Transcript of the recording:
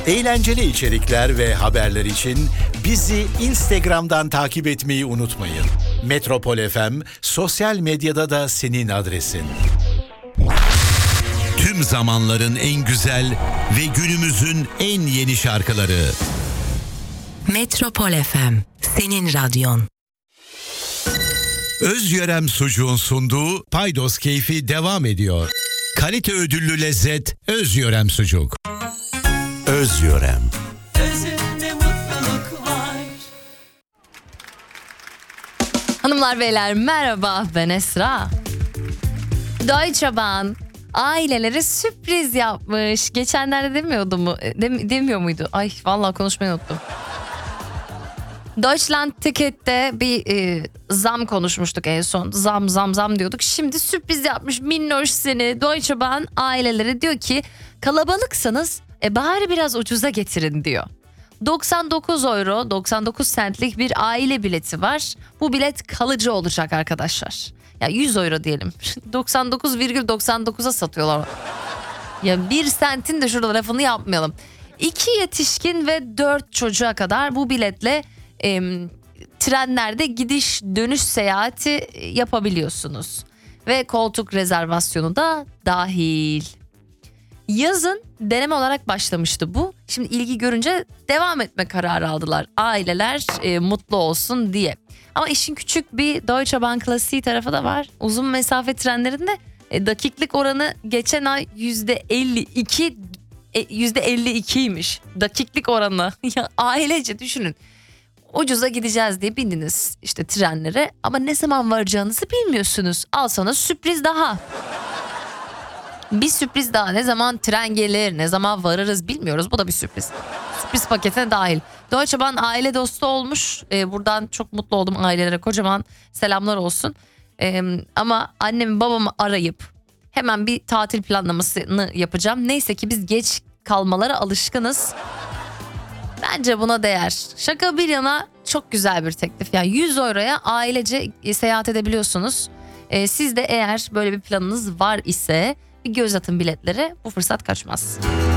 Eğlenceli içerikler ve haberler için bizi Instagram'dan takip etmeyi unutmayın. Metropol FM sosyal medyada da senin adresin. Tüm zamanların en güzel ve günümüzün en yeni şarkıları. Metropol FM, senin radyon. Özyörem Sucuğun sunduğu Paydos Keyfi devam ediyor. Kalite ödüllü lezzet Özyörem Sucuk. Özyörem. Özünde mutluluk var. Hanımlar beyler merhaba, ben Esra. Deutsche Bahn ailelere sürpriz yapmış. Geçenlerde demiyor muydu? Ay vallahi konuşmayı unuttum. Deutschland Ticket'te bir zam konuşmuştuk en son. Zam diyorduk. Şimdi sürpriz yapmış minnoş seni. Deutsche Bahn ailelere diyor ki kalabalıksanız bari biraz ucuza getirin diyor. 99 euro 99 centlik bir aile bileti var. Bu bilet kalıcı olacak arkadaşlar. Ya 100 euro diyelim. 99,99'a satıyorlar. Ya 1 sentin de şurada lafını yapmayalım. 2 yetişkin ve 4 çocuğa kadar bu biletle trenlerde gidiş dönüş seyahati yapabiliyorsunuz. Ve koltuk rezervasyonu da dahil. Yazın deneme olarak başlamıştı bu. Şimdi ilgi görünce devam etme kararı aldılar. Aileler mutlu olsun diye. Ama işin küçük bir Deutsche Bahn klasiği tarafı da var. Uzun mesafe trenlerinde dakiklik oranı geçen ay %52'ymiş. Dakiklik oranı. Ya ailece düşünün. Ucuza gideceğiz diye bindiniz işte trenlere ama ne zaman varacağınızı bilmiyorsunuz. Al sana sürpriz daha. Bir sürpriz daha, ne zaman tren gelir, ne zaman varırız bilmiyoruz. Bu da bir sürpriz. Sürpriz paketine dahil. Deutsche Bahn aile dostu olmuş. Buradan çok mutlu oldum ailelere, kocaman selamlar olsun. Ama annemi babamı arayıp hemen bir tatil planlamasını yapacağım. Neyse ki biz geç kalmalara alışkınız. Bence buna değer. Şaka bir yana çok güzel bir teklif. Yani 100 euroya ailece seyahat edebiliyorsunuz. Siz de eğer böyle bir planınız var ise bir göz atın biletlere, bu fırsat kaçmaz.